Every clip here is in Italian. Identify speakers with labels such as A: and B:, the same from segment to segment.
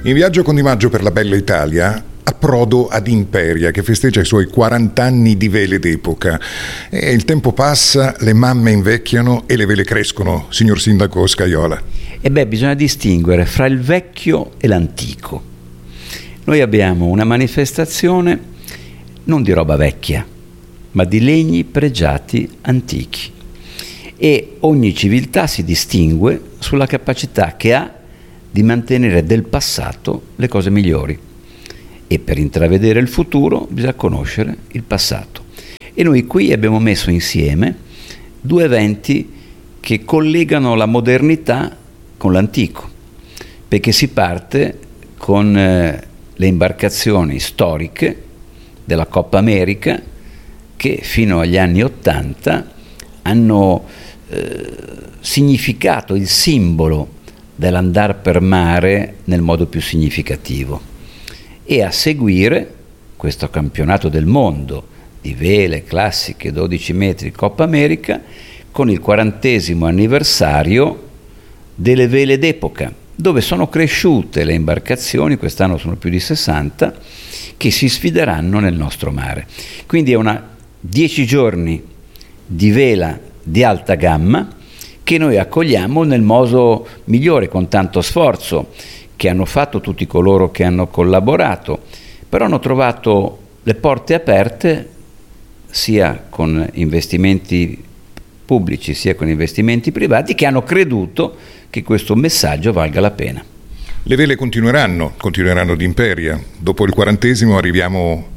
A: In viaggio con Di Maggio per la bella Italia, approdo ad Imperia, che festeggia i suoi 40 anni di vele d'epoca. E il tempo passa, le mamme invecchiano e le vele crescono, signor Sindaco Scajola.
B: Bisogna distinguere fra il vecchio e l'antico. Noi abbiamo una manifestazione non di roba vecchia, ma di legni pregiati antichi. E ogni civiltà si distingue sulla capacità che ha di mantenere del passato le cose migliori. E per intravedere il futuro bisogna conoscere il passato. E noi qui abbiamo messo insieme due eventi che collegano la modernità con l'antico, perché si parte con le imbarcazioni storiche della Coppa America che fino agli anni '80 hanno significato il simbolo dell'andar per mare nel modo più significativo. E a seguire questo campionato del mondo di vele classiche 12 metri Coppa America con il 40° anniversario delle vele d'epoca, dove sono cresciute le imbarcazioni, quest'anno sono più di 60, che si sfideranno nel nostro mare. Quindi è 10 giorni di vela di alta gamma che noi accogliamo nel modo migliore, con tanto sforzo che hanno fatto tutti coloro che hanno collaborato, però hanno trovato le porte aperte sia con investimenti pubblici sia con investimenti privati che hanno creduto che questo messaggio valga la pena.
A: Le vele continueranno di Imperia. Dopo il 40° arriviamo...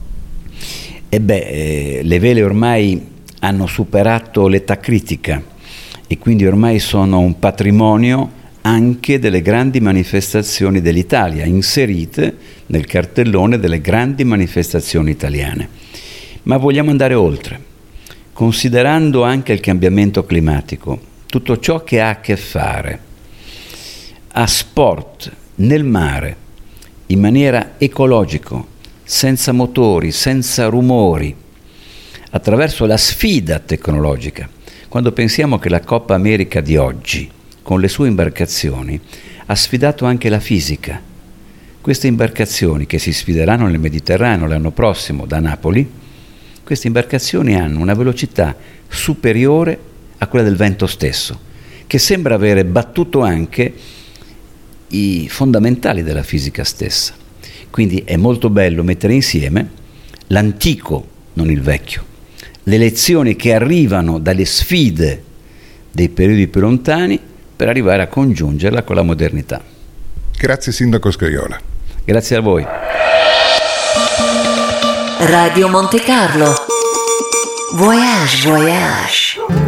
B: Le vele ormai hanno superato l'età critica e quindi ormai sono un patrimonio anche delle grandi manifestazioni dell'Italia, inserite nel cartellone delle grandi manifestazioni italiane. Ma vogliamo andare oltre, considerando anche il cambiamento climatico, tutto ciò che ha a che fare a sport nel mare, in maniera ecologica, senza motori, senza rumori, attraverso la sfida tecnologica. Quando pensiamo che la Coppa America di oggi, con le sue imbarcazioni, ha sfidato anche la fisica. Queste imbarcazioni che si sfideranno nel Mediterraneo l'anno prossimo da Napoli, queste imbarcazioni hanno una velocità superiore a quella del vento stesso, che sembra avere battuto anche i fondamentali della fisica stessa. Quindi è molto bello mettere insieme l'antico, non il vecchio, le lezioni che arrivano dalle sfide dei periodi più lontani per arrivare a congiungerla con la modernità.
A: Grazie Sindaco Scajola.
B: Grazie a voi.
C: Radio Monte Carlo. Voyage, voyage.